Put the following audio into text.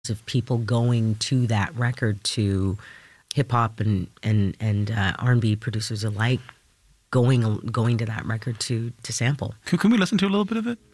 of people going to that record, to hip hop and R&B producers alike going to that record to sample. Can we listen to a little bit of it?